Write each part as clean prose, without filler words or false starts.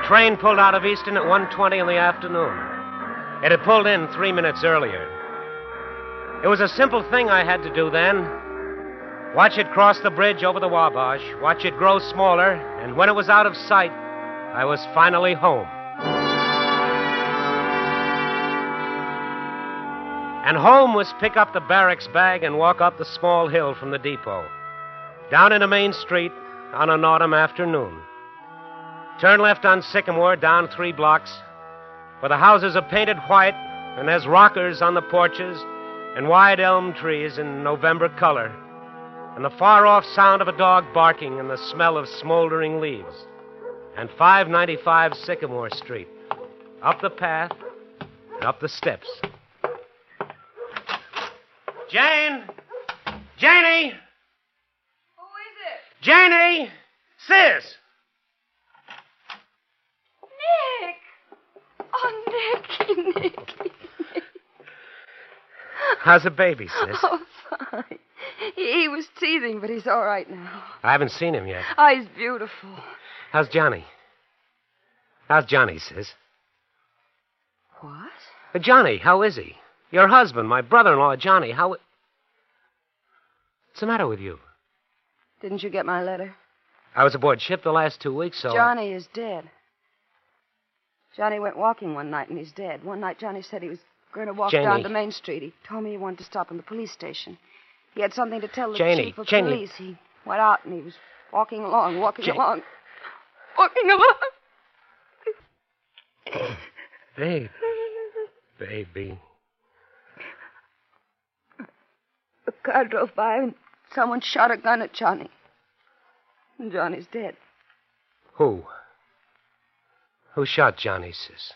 The train pulled out of Easton at 1:20 in the afternoon. It had pulled in 3 minutes earlier. It was a simple thing I had to do then. Watch it cross the bridge over the Wabash, watch it grow smaller, and when it was out of sight, I was finally home. And home was pick up the barracks bag and walk up the small hill from the depot, down into Main Street on an autumn afternoon. Turn left on Sycamore, down 3 blocks, where the houses are painted white and there's rockers on the porches and wide elm trees in November color, and the far-off sound of a dog barking and the smell of smoldering leaves. And 595 Sycamore Street, up the path and up the steps. Jane! Janie! Who is it? Janie! Sis! Nick! Oh, Nicky. How's the baby, sis? Oh, fine. He was teething, but he's all right now. I haven't seen him yet. Oh, he's beautiful. How's Johnny? How's Johnny, sis? What? Johnny, how is he? Your husband, my brother-in-law, Johnny, how... What's the matter with you? Didn't you get my letter? I was aboard ship the last 2 weeks, so... Johnny is dead. Johnny went walking one night, and he's dead. One night, Johnny said he was going to walk Janie. down to Main Street. He told me he wanted to stop in the police station. He had something to tell the Janie, chief of Janie. police. He went out, and he was walking along. Baby. The car drove by, and someone shot a gun at Johnny. And Johnny's dead. Who? Who shot Johnny, sis?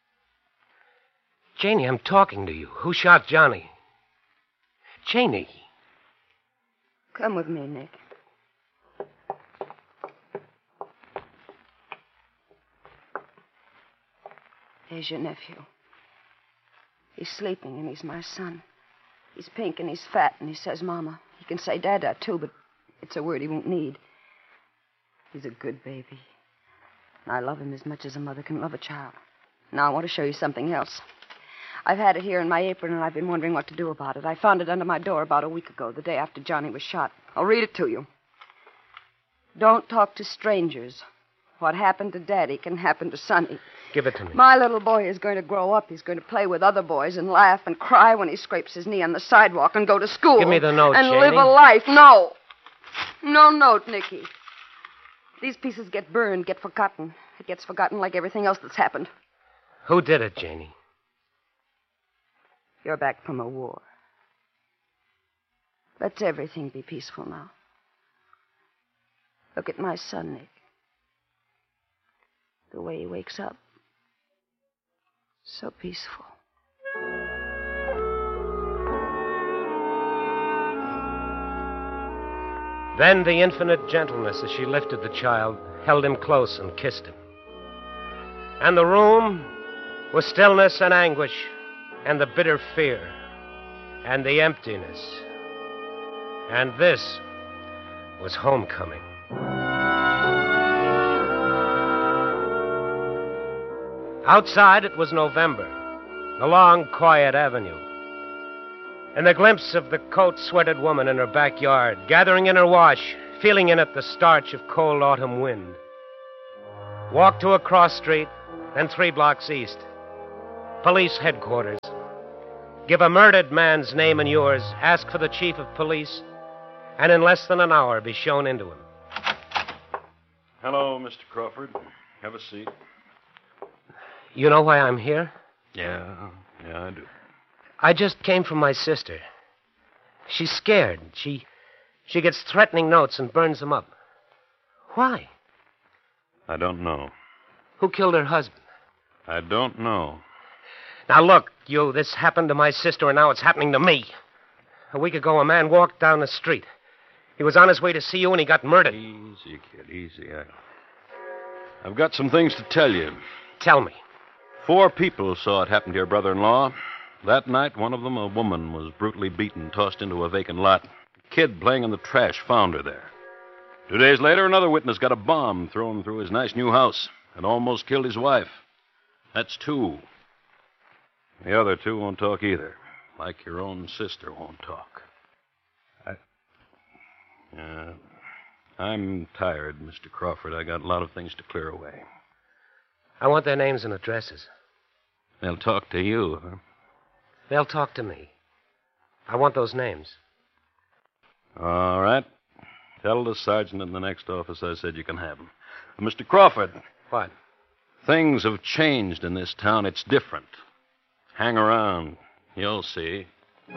Janie, I'm talking to you. Who shot Johnny? Janie. Come with me, Nick. There's your nephew. He's sleeping, and he's my son. He's pink, and he's fat, and he says Mama. He can say Dada, too, but it's a word he won't need. He's a good baby. And I love him as much as a mother can love a child. Now, I want to show you something else. I've had it here in my apron, and I've been wondering what to do about it. I found it under my door about a week ago, the day after Johnny was shot. I'll read it to you. Don't talk to strangers. What happened to Daddy can happen to Sonny. Give it to me. My little boy is going to grow up. He's going to play with other boys and laugh and cry when he scrapes his knee on the sidewalk and go to school. Give me the note, and Janie. live a life. No. No note, Nicky. These pieces get burned, get forgotten. It gets forgotten like everything else that's happened. Who did it, Janie? You're back from a war. Let's everything be peaceful now. Look at my son, Nick. The way he wakes up. So peaceful. Then the infinite gentleness as she lifted the child, held him close and kissed him. And the room was stillness and anguish and the bitter fear and the emptiness. And this was homecoming. Outside, it was November, the long, quiet avenue, and the glimpse of the coat-sweated woman in her backyard, gathering in her wash, feeling in it the starch of cold autumn wind. Walk to a cross street, then 3 blocks east. Police headquarters. Give a murdered man's name and yours, ask for the chief of police, and in less than an hour be shown into him. Hello, Mr. Crawford. Have a seat. You know why I'm here? Yeah, I do. I just came from my sister. She's scared. She gets threatening notes and burns them up. Why? I don't know. Who killed her husband? I don't know. Now, look, this happened to my sister, and now it's happening to me. A week ago, a man walked down the street. He was on his way to see you, and he got murdered. Easy, kid, easy. I've got some things to tell you. Tell me. 4 people saw it happen to your brother-in-law. That night, one of them, a woman, was brutally beaten, tossed into a vacant lot. A kid playing in the trash found her there. 2 days later, another witness got a bomb thrown through his nice new house. and almost killed his wife. That's 2. The other 2 won't talk either, like your own sister won't talk. I'm tired, Mr. Crawford. I got a lot of things to clear away. I want their names and addresses. They'll talk to you, huh? They'll talk to me. I want those names. All right. Tell the sergeant in the next office I said you can have them. Mr. Crawford. What? Things have changed in this town. It's different. Hang around. You'll see.